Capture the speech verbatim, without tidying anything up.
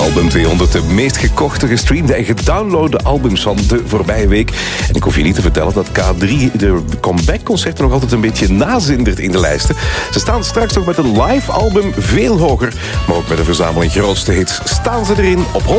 Album tweehonderd. De meest gekochte, gestreamde en gedownloade albums van de voorbije week. En ik hoef je niet te vertellen dat K drie de comeback-concerten nog altijd een beetje nazindert in de lijsten. Ze staan straks nog met een live album veel hoger. Maar ook met een verzameling grootste hits staan ze erin op honderd.